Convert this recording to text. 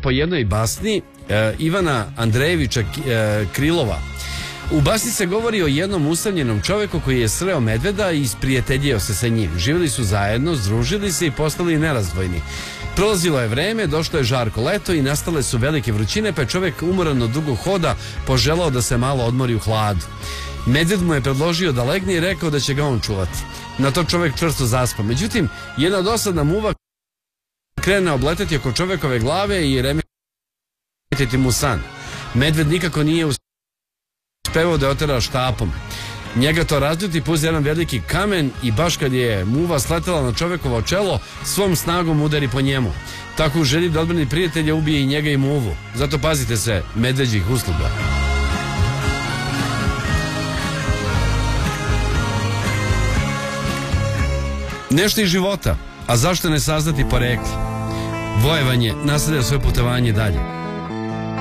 po jednoj basni Ivana Andrejevića Krilova. U basni se govori o jednom usamljenom čovjeku koji je sreo medveda i isprijateljio se sa njim. Živjeli su zajedno, združili se i postali nerazdvojni. Prolazilo je vreme, došlo je žarko leto i nastale su velike vrućine, pa je čovjek umoran od dugog hoda poželao da se malo odmori u hladu. Medved mu je predložio da legne i rekao da će ga on čuvati. Na to čovjek čvrsto zaspa. Međutim, jedna dosadna muva krene obletati oko čovjekove glave i remetiti mu san. Medved nikako nije uspevao da je otera štapom. Njega to razljuti, puzi jedan veliki kamen i baš kad je muva sletela na čovjekovo čelo, svom snagom udari po njemu. Tako u želji da odbrani prijatelja ubije i njega i muvu. Zato pazite se medveđih usluga. Nešto iz života, a zašto ne saznati poreklo? Vojevanje nastavlja svoje putovanje dalje.